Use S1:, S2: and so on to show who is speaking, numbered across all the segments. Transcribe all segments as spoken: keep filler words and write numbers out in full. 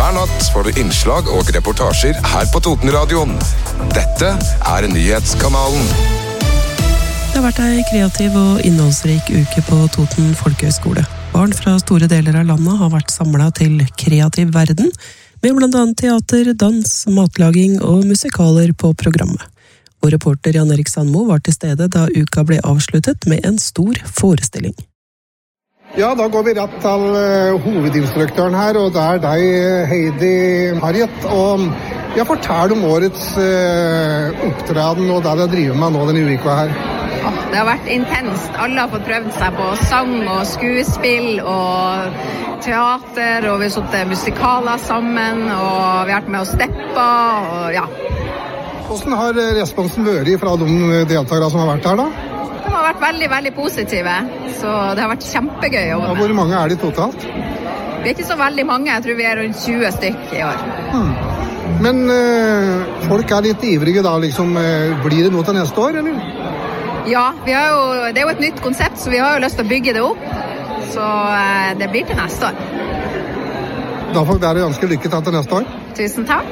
S1: Hver natt får du innslag og reportasjer her på Totenradioen. Dette er Nyhetskanalen.
S2: Det har vært ei kreativ og innholdsrik uke på Toten Folkehøgskole. Barn fra store deler av landet har vært samlet til kreativ verden, med blant annet teater, dans, matlaging og musikaler på programmet. Og reporter Jan Erik Sandmo var til stede da uka ble avsluttet med en stor forestilling.
S3: Ja, da går vi rett til uh, hovedinstruktøren her, og det er deg, Heidi Harriet. Og jeg forteller om årets uh, opptreden og det dere driver med nå denne uka her.
S4: Det har vært intenst. Alle har fått prøvd seg på sang og skuespill og teater, og vi har sittet musikaler sammen, og vi har vært med å steppe, og ja.
S3: Hvordan har responsen vært fra de deltakere som har vært her da?
S4: De har vært veldig, veldig positive, så det har vært kjempegøy å jobbe med.
S3: Ja, hvor mange er de totalt?
S4: Vi er ikke så veldig mange, jeg tror vi er rundt tjue stykk i år.
S3: Hmm. Men øh, folk er litt ivrige da, liksom, øh, blir det noe til neste år, eller?
S4: Ja, vi har jo, det er jo et nytt konsept, så vi har jo lyst til å bygge det opp. Så eh, det blir til neste år.
S3: Da får dere ganske lykke til til neste år.
S4: Tusen takk.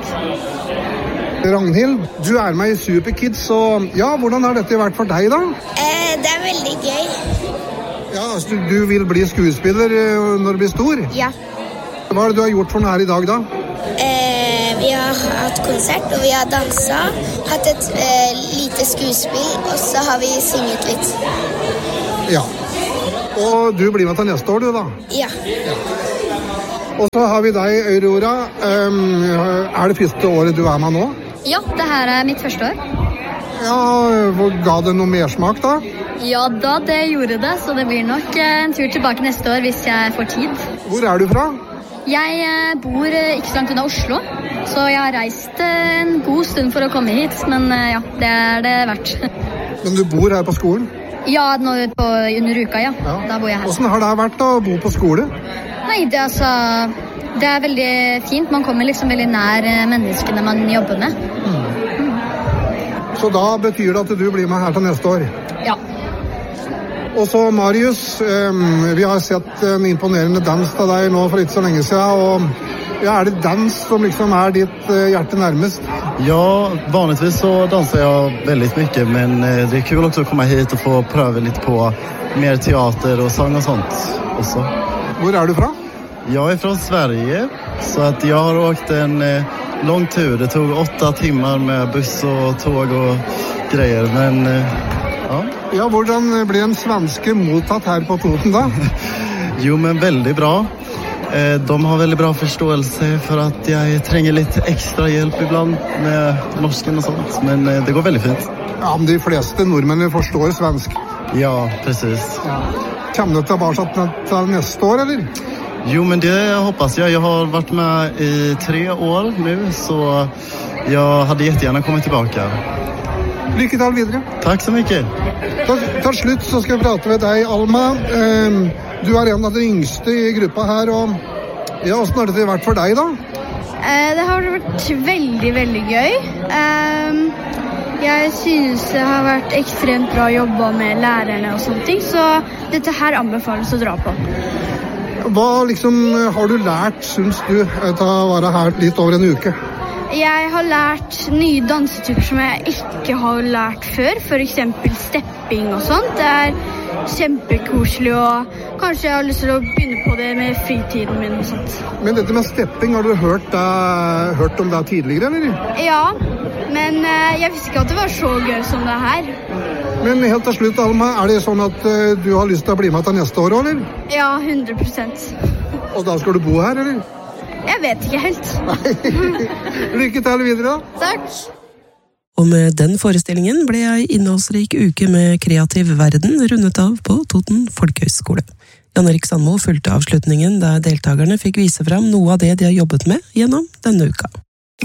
S3: Ragnhild, du er med i Superkids, så ja, hvordan har dette vært for deg da?
S5: Eh, det er veldig gøy.
S3: Ja, altså, du vil bli skuespiller når du blir stor?
S5: Ja.
S3: Hva er det du har gjort for noe her i dag da?
S5: Eh, vi har hatt konsert, og vi har danset, hatt et eh, lite skuespill, og så har vi synget litt.
S3: Ja. Og du blir med til neste år, du da?
S5: Ja.
S3: Ja. Og så har vi deg, Aurora. Um, er det første året du er med nå?
S6: Ja, det her er mitt første år.
S3: Ja, ga det noe mersmak da?
S6: Ja da, det gjorde det, så det blir nok en tur tilbake neste år hvis jeg får tid.
S3: Hvor er du fra?
S6: Jeg bor ikke så langt unna Oslo, så jeg har reist en god stund for å komme hit, men ja, det er det verdt.
S3: Men du bor her på skolen?
S6: Ja, nå på, under uka, ja. ja. Da bor jeg her.
S3: Hvordan har det vært da, å bo på skole?
S6: Nei, det, altså, det er veldig fint. Man kommer liksom veldig nær menneskene man jobber med.
S3: Mm. Mm. Så da betyr det at du blir med her til neste år?
S6: Ja.
S3: Og så Marius, um, vi har sett en imponerende dans til deg nå for ikke så lenge siden, og ja, er det dans som liksom er ditt uh, hjerte nærmest?
S7: Ja, vanligtvis så danser jeg veldig mye, men uh, det er kul også å komme hit og få prøve litt på mer teater og sang og sånt også.
S3: Hvor er du fra?
S7: Jeg er fra Sverige, så at jeg har åkt en uh, lang tur. Det tog åtta timmar med buss og tog og greier, men uh, ja.
S3: Ja, hvordan blir en svenske mottatt her på Toten da?
S7: Jo, men veldig bra. De har veldig bra forståelse for at jeg trenger litt ekstra hjelp ibland med norsken og sånt, men det går veldig fint.
S3: Ja, men de fleste nordmennene forstår svensk.
S7: Ja, precis.
S3: Ja. Kommer du tilbake til neste år, eller?
S7: Jo, men det hoppas jeg. Jeg har vært med i tre år nu, så jeg hadde jättegärna kommet tilbake.
S3: Lykke til videre.
S7: Takk så mye.
S3: Til slutt så skal jeg prate med deg, Alma. Du er en av de yngste i gruppa her, og ja, hvordan har det vært for deg da?
S8: Det har vært veldig, veldig gøy. Jeg synes det har vært ekstremt bra å jobbe med lærerne og sånne ting, så dette her anbefales å dra på.
S3: Hva liksom har du lært, synes du, til å være her litt over en uke?
S8: Jeg har lært nye dansetyper som jeg ikke har lært før, for eksempel stepping og sånt. Det er kjempekoselig, og kanskje jeg har lyst til å begynne på det med fritiden min og sånt.
S3: Men dette med stepping, har du hørt, uh, hørt om det tidligere, eller?
S8: Ja, men uh, jeg visste ikke at det var så gøy som det her.
S3: Men helt til slutt, Alma, er det sånn at uh, du har lyst til å bli med til neste år, eller?
S8: Ja, hundre prosent.
S3: Og da skal du bo her, eller?
S8: Jeg vet ikke helt.
S3: Lykke til videre.
S8: Takk.
S2: Og med den forestillingen ble jeg innholdsrik uke med kreativ verden rundet av på Toten Folkehøgskole. Jan Erik Sandmo fulgte avslutningen der deltakerne fikk vise frem noe av det de har jobbet med gjennom denne uka.